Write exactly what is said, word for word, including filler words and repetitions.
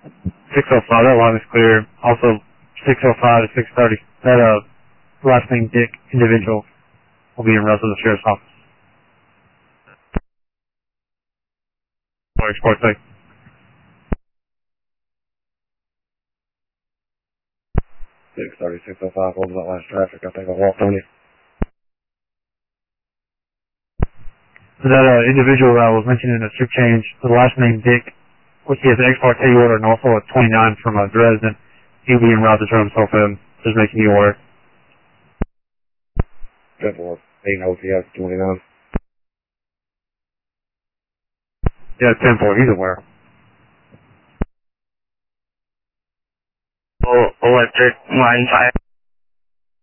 six oh five, that line is clear. Also, six oh five to six thirty, that uh, last name Dick individual will be in route to the sheriff's office. Sorry, Sports Lake. six thirty, six oh five, over that last traffic. I think I walked on you. So that uh, individual that was mentioned in the trip change, the last name Dick, which he has an ex parte order and also a twenty-nine from a Dresden, he'll be en route to turn himself in, just making you aware. ten four, eight O T S twenty-nine. Yeah, ten four, he's aware. Oh, electric line five.